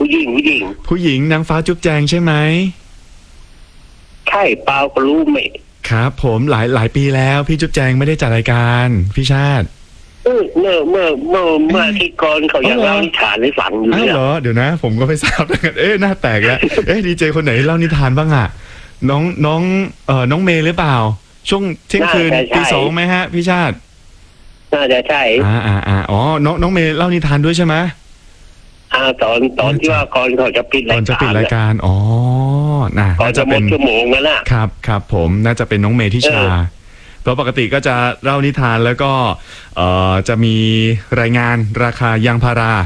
ผู้หญิงผู้หญิงนางฟ้าจุ๊บแจงใช่ไหมใช่เปล่าก็รู้ไหมครับผมหลายปีแล้วพี่จุ๊บแจงไม่ได้จัดรายการพี่ชาติเมื่อที่ก่อนเขายังเล่านิทานให้ฟังอยู่เหรอเดี๋ยวนะผมก็ไม่ทราบเหมือนกันหน้าแตกแล้วดีเจคนไหนเล่านิทานบ้างอ่ะน้องเมย์หรือเปล่าช่วงเที่ยงคืนตีสองไหมฮะพี่ชาติน่าจะใช่อ๋อน้องเมย์เล่านิทานด้วยใช่ไหมตอนที่ว่าก่อนเขาจะปิดรายการอ๋อน่าจะเป็นชั่วโมงนั่นแหละครับผมน่าจะเป็นน้องเมย์ทิชาเพราะปกติก็จะเล่านิทานแล้วก็จะมีรายงานราคายางพารา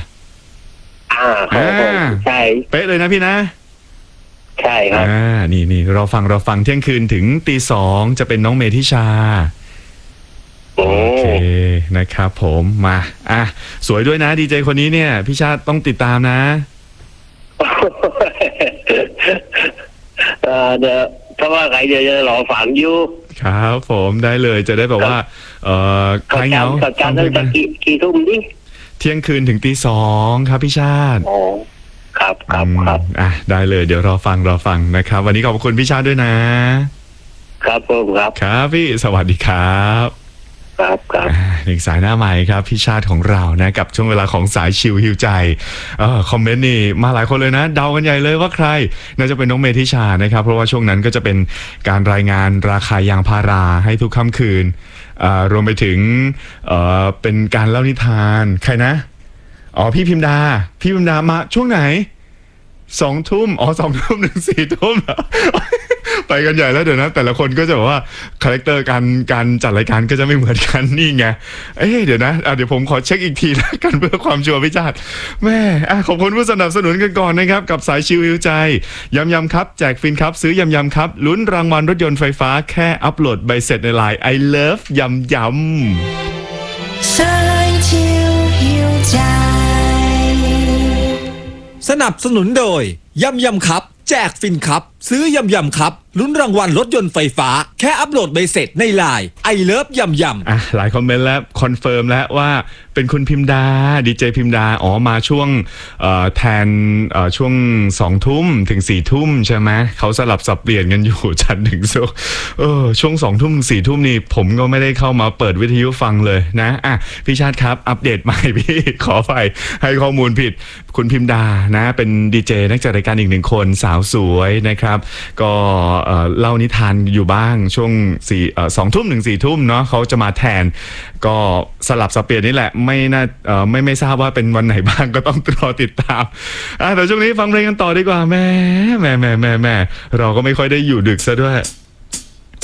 ใช่เป๊ะเลยนะพี่นะใช่ครับนี่เราฟังเที่ยงคืนถึงตีสองจะเป็นน้องเมทิชาโอเคนะครับผมมาสวยด้วยนะดีเจคนนี้เนี่ยพี่ชาติต้องติดตามนะเดี๋ยวถ้าว่าใครเดี๋ยวจะรอฟังอยู่ครับผมได้เลยจะได้แบบว่าใครเหงาฟังเพลงไปกี่ทุ่มดิเที่ยงคืนถึงตีสองครับพี่ชาติครับได้เลยเดี๋ยวรอฟังนะครับวันนี้ขอบคุณพี่ชาติด้วยนะครับผมครับพี่สวัสดีครับหนึ่งสายหน้าใหม่ครับพี่ชาติของเรานะกับช่วงเวลาของสายชิลฮิวใจคอมเมนต์นี่มาหลายคนเลยนะเดากันใหญ่เลยว่าใครน่าจะเป็นน้องเมทิชานะครับเพราะว่าช่วงนั้นก็จะเป็นการรายงานราคายางพาราให้ทุกค่ำคืนรวมไปถึงเป็นการเล่านิทานใครนะพี่พิมดามาช่วงไหน2 ทุ่ม2 ทุ่มถึง4 ทุ่มไปกันใหญ่แล้วเดี๋ยวนะแต่ละคนก็จะบอกว่าคาแรคเตอร์การจัดรายการก็จะไม่เหมือนกันนี่ไงเดี๋ยวนะเดี๋ยวผมขอเช็คอีกทีแล้วกันเพื่อความชัวร์พี่ชาติแม่ขอบคุณผู้สนับสนุนกันก่อนนะครับกับสายชิลฮิวใจยำครับแจกฟินครับซื้อยำครับลุ้นรางวัลรถยนต์ไฟฟ้าแค่อัปโหลดใบเสร็จในไลน์ I love ยำสายชิลฮิวใจสนับสนุนโดยยำครับแจกฟินครับซื้อยำครับลุ้นรางวัลรถยนต์ไฟฟ้าแค่อัปโหลดใบเสร็จในไลน์ I love ยำหลายคอมเมนต์แล้วคอนเฟิร์มแล้วว่าเป็นคุณพิมดาดีเจพิมดามาช่วงแทนช่วง2 ทุ่มถึง4 ทุ่มใช่ไหมเขาสลับสับเปลี่ยนกันอยู่จันทร์ถึงศุกร์ช่วง2 ทุ่มถึง4 ทุ่มนี่ผมก็ไม่ได้เข้ามาเปิดวิทยุฟังเลยนะพี่ชาติครับอัปเดตใหม่พี่ขอไปให้ข้อมูลผิดคุณพิมดานะเป็นดีเจนักจัดรายการอีก1 คนสาวสวยนะครับก็เล่านิทานอยู่บ้างช่วง2 ทุ่มถึง4 ทุ่มเนาะเขาจะมาแทนก็สลับสับเปลี่ยนนี่แหละไม่ทราบว่าเป็นวันไหนบ้างก็ต้องรอติดตามแต่ช่วงนี้ฟังเพลงกันต่อดีกว่าแม่เราก็ไม่ค่อยได้อยู่ดึกซะด้วย